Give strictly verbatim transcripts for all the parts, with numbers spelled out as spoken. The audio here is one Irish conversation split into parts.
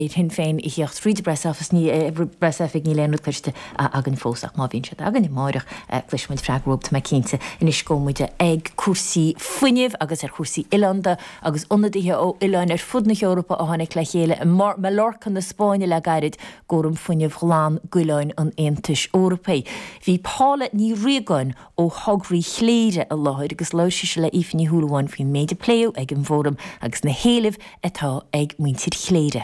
hin féin i hiocht fríd bresafas ní bresafig ní lenú chuiste agan fósach má vín se agan i máireach gluismuid freagróp me cínte in is scómuide ag cuasaí fuineh agus ar cuasaí Ilanda agus ionadaithe ó Ileán ar fud na Eorpa a tháinig le chéile me lorcan na Spáine le gairid góm fuineh ghlán Guileáin an Aontais Eorpei. Bhí pála ní riagain ó hograí chléire a láthir agus leise se le ifní thuúlaháin fao méide pléú ag an bhóram agus na héalah atá ag muintir chléire.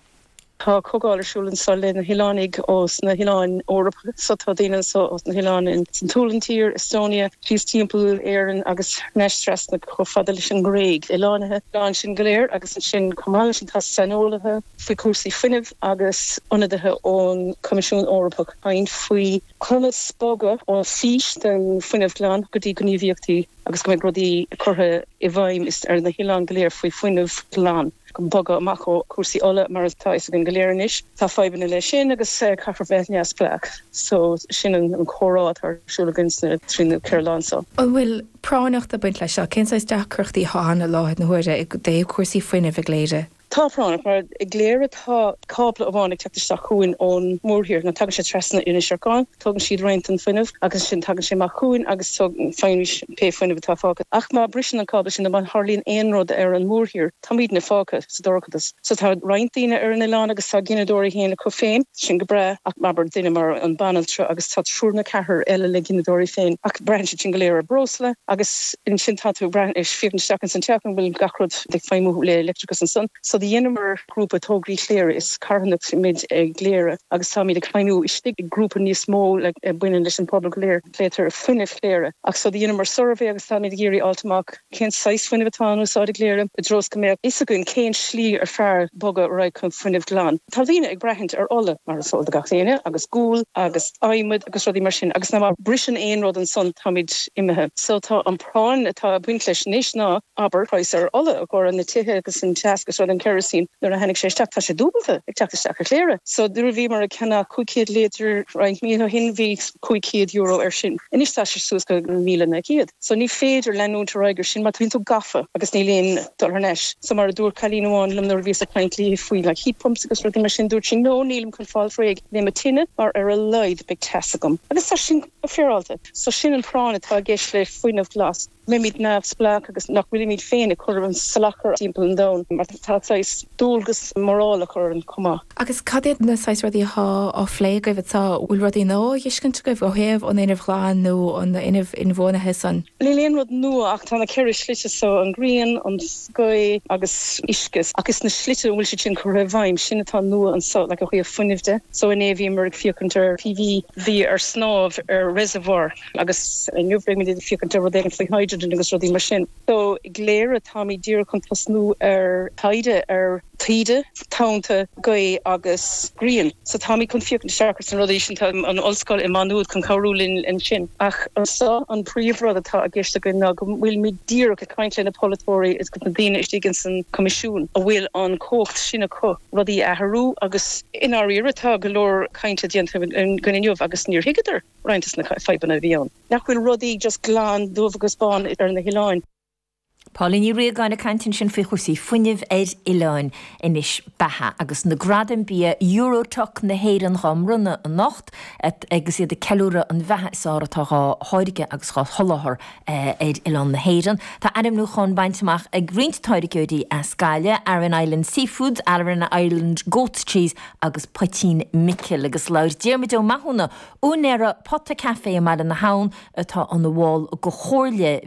Tá cogáilersúlan sa le na Hilánig os na Hiláin Eorpa sa tá daoine sa os na Hiláin in San Túlantír, Estonia, Fís timpeall Éireann agus neistras na chofada leis an Gréig. Ilánathe láin sin goléir agus an sin cumáil sin tá sanolaithe faoi cuasaí fuineh agus ionadaithe ón Comisiún Eorpa aon faoi chuma spóga ó fís den fuineh glán go dtí gníomhíochtaí agus go mbeidh rudaí curtha i bhaim is ar na Hiláin goléir faoi fuineh glán. Go boga amach ó cuasaí ola mar atá is an goléirinis. Tá faibanna le sin agus caithfar bheith neas pleach. So sin an chórát ar siúlagans na trína Cairlánsa. An bhfuil pránacht a buint lei seo, cén deach chuirtaí hána láthid na huaire ag dé cuasaí fuineh a gléire. Tá pránach mar i gléire tá cápla a bháinnig teachtasteach chuin ón mórthír na tagann sé tresna ina seáin, tugann siad roinnt an fuineh agus sin tagann sé mar chuin agus féinnis pe fuineh tá fágad. Ach má brisin an cápla sin ban Harlín éonrod ar an mórthír, tá míad na fágad sa dorchadas. So tá rointíine ar an Ileán agus tá ginadóirí héanana chu féin sin go bre ach mar duine mar an banaltre agus tá siúrna cethir eile le ginadóirí féin ach brein sin goléir brosla agus in sin táú brein is fian seachas an teachn bhfuil gachrod le féimú le electricus an son. So the Yennemer group of Togri Clear is carnot mid a glare agus sami de kleinu is stig group in this small like a buin in public glare later funif glare ach so the Yennemer survey agus sami de giri ultimak ken size funivatan so de glare the dros come is a gun ken schli er far boga right kon funif glan Talvina ag brahent er alle mar so de gachine agus school agus aimud agus rodi machine agus na britain ein rod an son tamid imhe so ta an prawn ta buintlich nish na aber pricer alle or an the tihe agus in task so an kerosene there a hennig sé staach tá sé dúbalta ag teachtasteach ar chléire. So dúir bhí mar a cena cúiciad léidir roinnt mí hin bhí cúiciad euro ar sin. Inis tá sé sús go míle na cíad. So ní féidir lenúnta roigur sin má tú gafa agus ní léon dollarneis. So mar a dúr chalíháin lim nar bhís a plaint lí faoi le heat pumps agus ruí mar sin dúir sin nó nílim chun fáil fréig le a tinine mar ar a leid beag tesagam. Agus tá sin a fearálta. So sin an prána tá géis le faoinmh glas. Mimid nafs black agus nach really meet féin a chur an salachar timp an down mar tá sais dúlgus morála chur an cumá. Agus cadéad na sais ruí há á flé goibh tá bhfuil rudí nó dhiiscint goibh ó héamh an inmh chláán nó an inmh inmhónathe san. Líléon rud nua ach tá na ceir slite so an grian an scoy agus iscus agus na slite bhfuil si sin chu raibh bhaim sin atá nua an so le go chuoh fuinimhde. So in éhí mar fiúcantar P V hí ar snáb ar reservoir agus nniuhring mí fiúcantar rud éigen faoi hydrogen agus rudí mar sin. So gléir a tá mí dír chun tasnú ar taide ar tíide tánta goi agus grian. So tá mí chun fiúcan seachas an rudí sin an ollscoil i manúd chun cabhrúlin in sin. Ach an sa an príomhrad atá a gceiste go ná go bhfuil mí dír go caiint le polytóirí is go na daine istígann san comisiún a bhfuil an cócht sinna có rudí a tharú agus inaríiretá go leor caiinte dianta gonneomh agus níor hiigear rointas na feibanna bhíán. Nach bhfuil rudí just glán dúmh agus bán ar na Hiláin. Pauline ní riagáin na cantin sin fao chusaí fuineh ar Ileán inis betha agus na gradan bí Eurotuch na héan chum runna an nacht agus iad de ceúra an bheitthe sáratá háirige agus chá tholáthir ar Ileán na héan. Tá adam nó chun baintach ag greentáirigúdaí a Scaile, Aran Island Seafood, Aran Island Goat Cheese agus poitín miceil agus leir déirmidó maithúna únéire potta café a mar na hán atá an na bháil go chóirle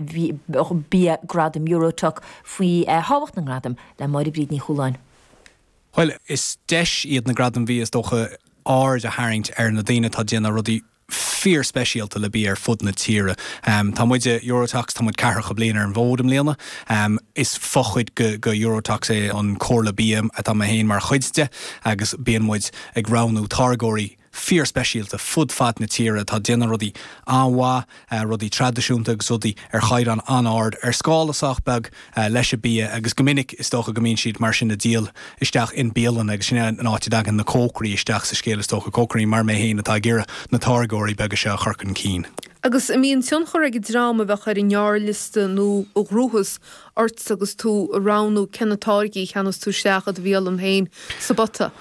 bí gradam Eurotuch faoi háhacht na gradam le mar bríd ní chuúláin. Well, is deis iad na gradam bhí is dócha áir a haingt ar na daine tá déanana rudí fear speisialta le bí ar fud na tíre. Um, tá muide Eurotuch tá muid ceathar go bliana ar an bhódam léana. Um, is fochuid go, go Eurotuch é an cóirla bíam a tá héin mar chuidste agus bíon muid ag ránú targóirí fear speisialta fud fad na tíre tá déanana rudí anhá rudí tradiisiúnta agus rudí ar chaid an anáard ar scálasach beg leis a bí agus gomininic is tócha gomín siad mar sin na díal isteach in bélan agus sin an áitidag na cócraí isteach sa scélas tócha cócraí mar mé héana atá ggéire na tágóirí beg se churcan cín. Agus a míon tion chur ag dráma bheith ar nearliste nó ó grúchas ort agus tú ránú cenatáirgaí cheannas tú seachad bhíal am héin sa bata.